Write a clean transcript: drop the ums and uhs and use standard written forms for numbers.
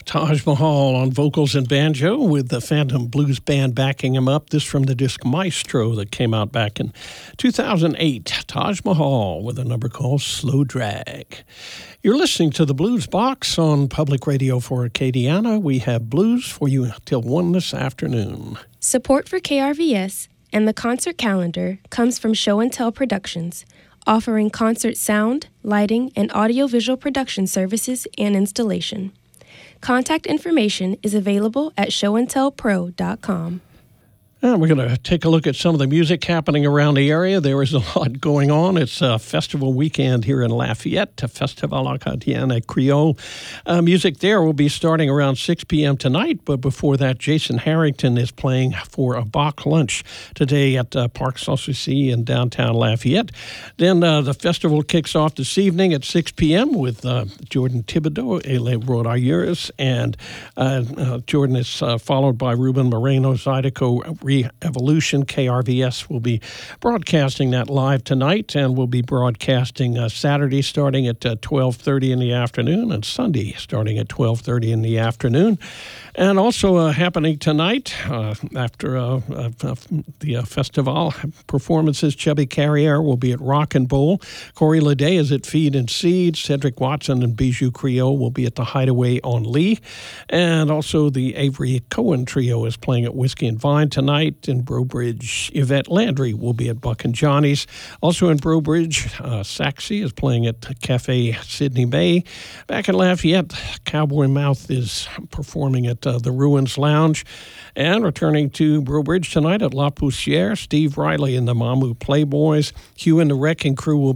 Taj Mahal on vocals and banjo with the Phantom Blues Band backing him up. This from the disc Maestro that came out back in 2008. Taj Mahal with a number called Slow Drag. You're listening to the Blues Box on Public Radio for Acadiana. We have blues for you till 1 this afternoon. Support for KRVS and the concert calendar comes from Show and Tell Productions, offering concert sound, lighting, and audiovisual production services and installation. Contact information is available at showandtellpro.com. And we're going to take a look at some of the music happening around the area. There is a lot going on. It's a festival weekend here in Lafayette, Festival Acadiana Creole. Music there will be starting around 6 p.m. tonight, but before that, Jason Harrington is playing for a Bach lunch today at Parc Sanssouci in downtown Lafayette. Then the festival kicks off this evening at 6 p.m. with Jordan Thibodeau, Ele Rodayers, and Jordan is followed by Ruben Moreno, Zydeco, Re-Evolution. KRVS will be broadcasting that live tonight, and will be broadcasting Saturday starting at 12:30 in the afternoon, and Sunday starting at 12:30 in the afternoon. And also happening tonight after the festival performances, Chubby Carriere will be at Rock and Bowl. Corey Leday is at Feed and Seed. Cedric Watson and Bijou Creole will be at the Hideaway on Lee. And also the Avery Cohen Trio is playing at Whiskey and Vine tonight. In Brobridge, Yvette Landry will be at Buck and Johnny's. Also in Brobridge, Saxy is playing at Cafe Sydney Bay. Back in Lafayette, Cowboy Mouth is performing at the Ruins Lounge. And returning to Brobridge tonight at La Poussière, Steve Riley and the Mamu Playboys. Hugh and the Wrecking Crew will